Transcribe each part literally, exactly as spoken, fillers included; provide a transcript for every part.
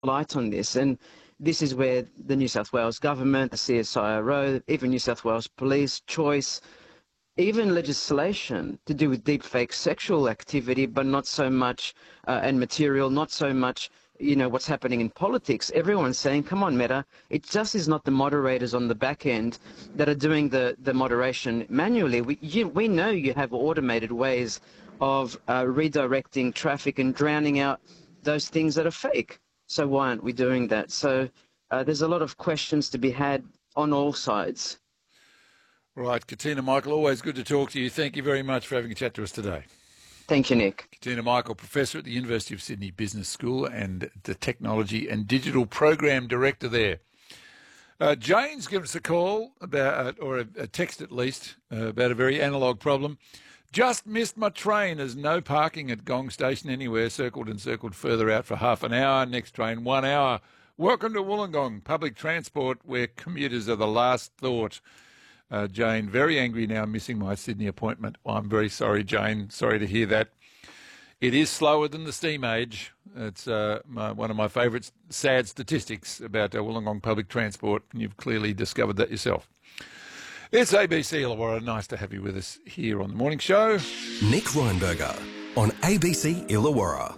light on this. And this is where the New South Wales government, the C S I R O, even New South Wales Police, Choice, even legislation to do with deepfake sexual activity, but not so much, uh, and material, not so much, you know, what's happening in politics. Everyone's saying, come on, Meta, it just is not the moderators on the back end that are doing the, the moderation manually. We, you, we know you have automated ways of uh, redirecting traffic and drowning out those things that are fake. So why aren't we doing that? So uh, there's a lot of questions to be had on all sides. Right, Katina Michael, always good to talk to you. Thank you very much for having a chat to us today. Thank you, Nick. Katina Michael, Professor at the University of Sydney Business School and the Technology and Digital Program Director there. Uh, Jane's given us a call, about, or a, a text at least, uh, about a very analogue problem. Just missed my train. There's no parking at Gong Station anywhere. Circled and circled further out for half an hour. Next train, one hour. Welcome to Wollongong, public transport where commuters are the last thought. Uh, Jane, very angry now, missing my Sydney appointment. Well, I'm very sorry, Jane. Sorry to hear that. It is slower than the steam age. It's uh, my, one of my favourite sad statistics about uh, Wollongong public transport, and you've clearly discovered that yourself. It's A B C Illawarra. Nice to have you with us here on the morning show. Nick Reinberger on A B C Illawarra.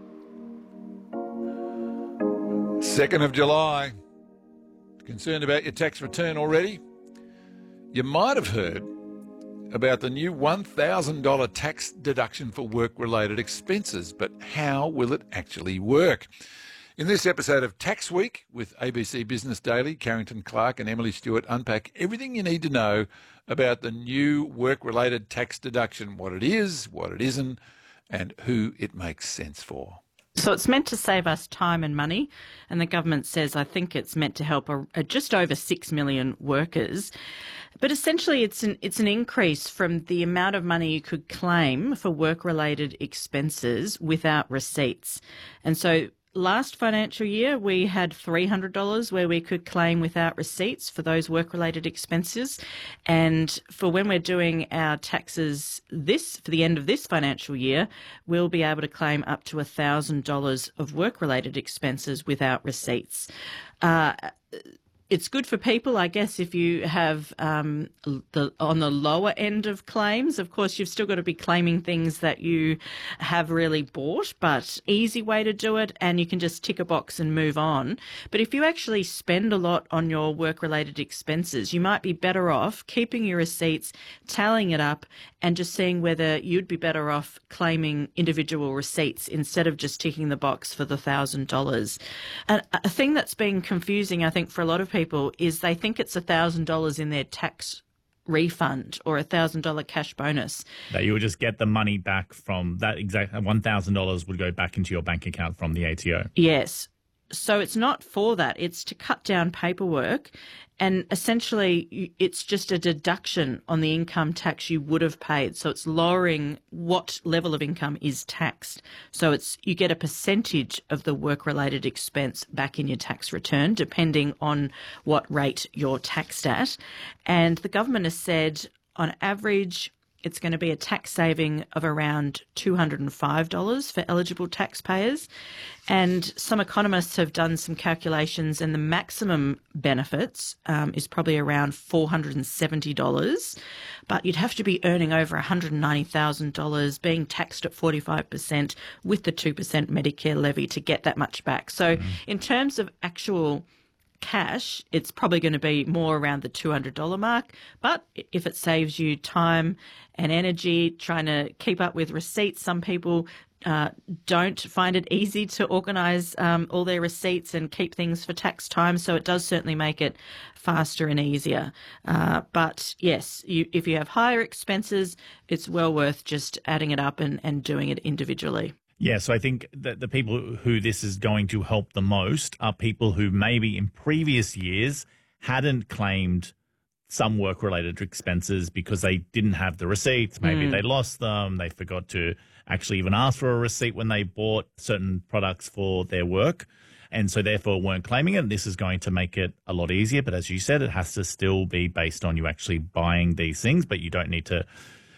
second of July. Concerned about your tax return already? You might have heard about the new one thousand dollars tax deduction for work-related expenses, but how will it actually work? In this episode of Tax Week with A B C Business Daily, Carrington Clark and Emily Stewart unpack everything you need to know about the new work-related tax deduction, what it is, what it isn't, and who it makes sense for. So it's meant to save us time and money, and the government says I think it's meant to help a, a just over six million workers. But essentially it's an, it's an increase from the amount of money you could claim for work-related expenses without receipts. And so last financial year, we had three hundred dollars where we could claim without receipts for those work-related expenses. And for when we're doing our taxes this, for the end of this financial year, we'll be able to claim up to one thousand dollars of work-related expenses without receipts. Uh, It's good for people, I guess, if you have um, the on the lower end of claims. Of course, you've still got to be claiming things that you have really bought, but easy way to do it, and you can just tick a box and move on. But if you actually spend a lot on your work-related expenses, you might be better off keeping your receipts, tallying it up, and just seeing whether you'd be better off claiming individual receipts instead of just ticking the box for the one thousand dollars. And a thing that's been confusing, I think, for a lot of people is they think it's one thousand dollars in their tax refund or a one thousand dollars cash bonus. That you would just get the money back from that exact one thousand dollars would go back into your bank account from the A T O. Yes. So it's not for that. It's to cut down paperwork, and essentially it's just a deduction on the income tax you would have paid. So it's lowering what level of income is taxed. So it's you get a percentage of the work-related expense back in your tax return, depending on what rate you're taxed at. And the government has said on average it's going to be a tax saving of around two hundred five dollars for eligible taxpayers. And some economists have done some calculations, and the maximum benefits um, is probably around four hundred seventy dollars. But you'd have to be earning over one hundred ninety thousand dollars, being taxed at forty-five percent with the two percent Medicare levy to get that much back. So mm-hmm. in terms of actual cash, it's probably going to be more around the two hundred dollars mark. But if it saves you time and energy trying to keep up with receipts, some people uh, don't find it easy to organise um, all their receipts and keep things for tax time. So it does certainly make it faster and easier. Uh, but yes, you, if you have higher expenses, it's well worth just adding it up and, and doing it individually. Yeah, so I think that the people who this is going to help the most are people who maybe in previous years hadn't claimed some work-related expenses because they didn't have the receipts. Maybe mm. they lost them. They forgot to actually even ask for a receipt when they bought certain products for their work, and so therefore weren't claiming it. This is going to make it a lot easier. But as you said, it has to still be based on you actually buying these things, but you don't need to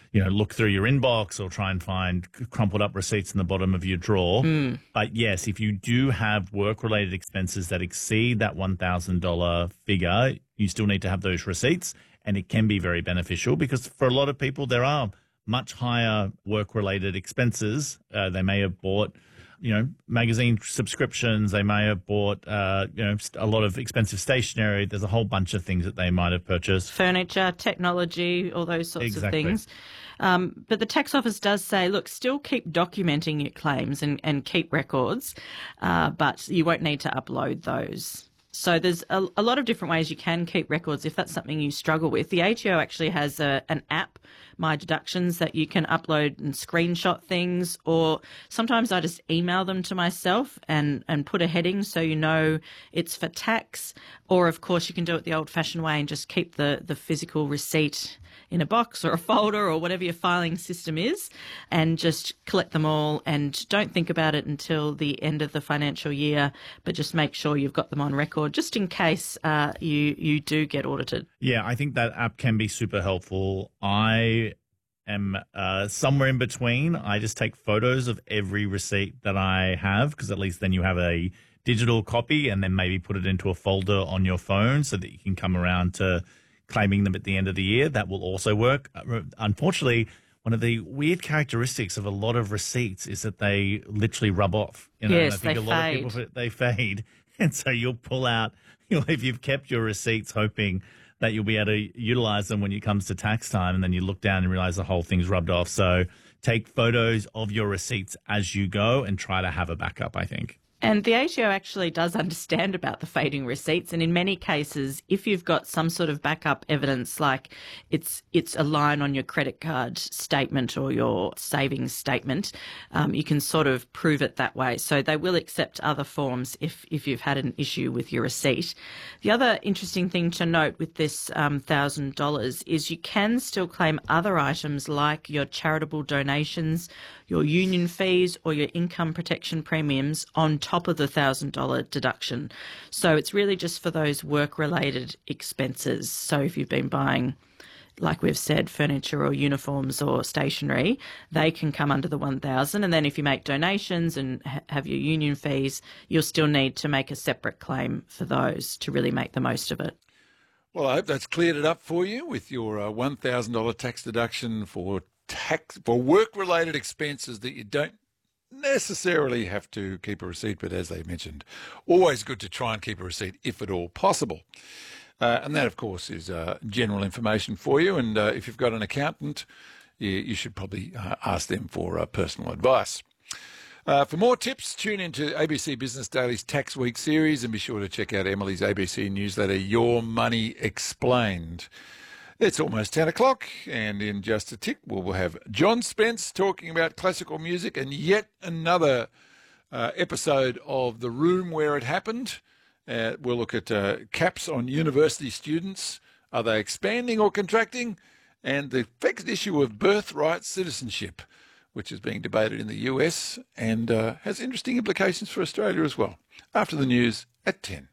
you know, look through your inbox or try and find crumpled up receipts in the bottom of your drawer. Mm. But yes, if you do have work-related expenses that exceed that one thousand dollars figure, you still need to have those receipts, and it can be very beneficial because for a lot of people, there are much higher work-related expenses. Uh, they may have bought, you know, magazine subscriptions. They may have bought, uh, you know, a lot of expensive stationery. There's a whole bunch of things that they might have purchased. Furniture, technology, all those sorts exactly. of things. Um, but the tax office does say, look, still keep documenting your claims and, and keep records, uh, but you won't need to upload those. So there's a, a lot of different ways you can keep records if that's something you struggle with. The A T O actually has a, an app, My Deductions, that you can upload and screenshot things, or sometimes I just email them to myself and, and put a heading so you know it's for tax. Or, of course, you can do it the old-fashioned way and just keep the, the physical receipt in a box or a folder or whatever your filing system is and just collect them all and don't think about it until the end of the financial year, but just make sure you've got them on record just in case uh, you, you do get audited. Yeah, I think that app can be super helpful. I am uh, somewhere in between. I just take photos of every receipt that I have because at least then you have a digital copy and then maybe put it into a folder on your phone so that you can come around to claiming them at the end of the year. That will also work. Unfortunately, one of the weird characteristics of a lot of receipts is that they literally rub off. You know? Yes, and I think they a lot fade. of people, they fade. And so you'll pull out, you know, if you've kept your receipts hoping that you'll be able to utilize them when it comes to tax time, and then you look down and realize the whole thing's rubbed off. So take photos of your receipts as you go and try to have a backup, I think. And the A T O actually does understand about the fading receipts. And in many cases, if you've got some sort of backup evidence, like it's it's a line on your credit card statement or your savings statement, um, you can sort of prove it that way. So they will accept other forms if, if you've had an issue with your receipt. The other interesting thing to note with this um, one thousand dollars is you can still claim other items like your charitable donations, your union fees or your income protection premiums on top of the one thousand dollars deduction. So it's really just for those work-related expenses. So if you've been buying, like we've said, furniture or uniforms or stationery, they can come under the one thousand dollars. And then if you make donations and ha- have your union fees, you'll still need to make a separate claim for those to really make the most of it. Well, I hope that's cleared it up for you with your uh, one thousand dollars tax deduction for tax for work-related expenses that you don't necessarily have to keep a receipt, but as they mentioned, always good to try and keep a receipt if at all possible. Uh, and that, of course, is uh, general information for you. And uh, if you've got an accountant, you, you should probably uh, ask them for uh, personal advice. Uh, for more tips, tune into A B C Business Daily's Tax Week series and be sure to check out Emily's A B C newsletter, Your Money Explained. It's almost ten o'clock, and in just a tick, we'll have John Spence talking about classical music and yet another uh, episode of The Room Where It Happened. Uh, we'll look at uh, caps on university students. Are they expanding or contracting? And the vexed issue of birthright citizenship, which is being debated in the U S and uh, has interesting implications for Australia as well. After the news at ten.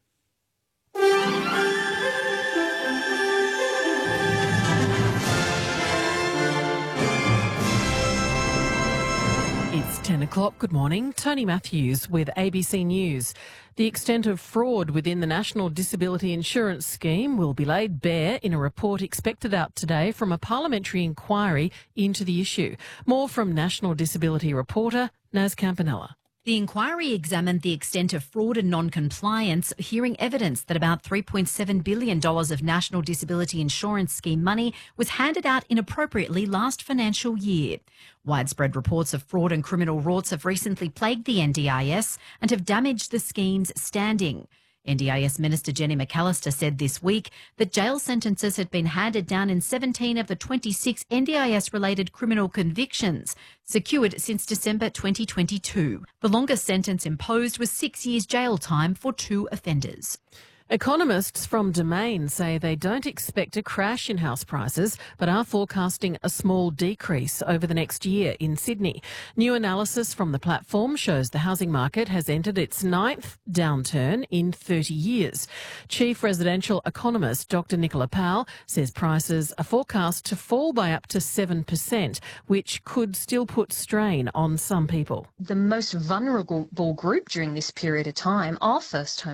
It's ten o'clock. Good morning. Tony Matthews with A B C News. The extent of fraud within the National Disability Insurance Scheme will be laid bare in a report expected out today from a parliamentary inquiry into the issue. More from National Disability reporter Naz Campanella. The inquiry examined the extent of fraud and non-compliance, hearing evidence that about three point seven billion dollars of National Disability Insurance Scheme money was handed out inappropriately last financial year. Widespread reports of fraud and criminal rorts have recently plagued the N D I S and have damaged the scheme's standing. N D I S Minister Jenny McAllister said this week that jail sentences had been handed down in seventeen of the twenty-six N D I S-related criminal convictions secured since December twenty twenty-two. The longest sentence imposed was six years jail time for two offenders. Economists from Domain say they don't expect a crash in house prices, but are forecasting a small decrease over the next year in Sydney. New analysis from the platform shows the housing market has entered its ninth downturn in thirty years. Chief residential economist Doctor Nicola Powell says prices are forecast to fall by up to seven percent, which could still put strain on some people. The most vulnerable group during this period of time are first home